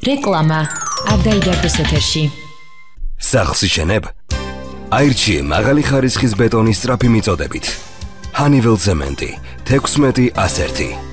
რეკლამა არ დაიდარდეს ეთერში. სახლს იშენებ? აირჩიე მაღალი ხარისხის ბეტონის სწრაფი მიწოდებით. Honeywell ცემენტი 16 101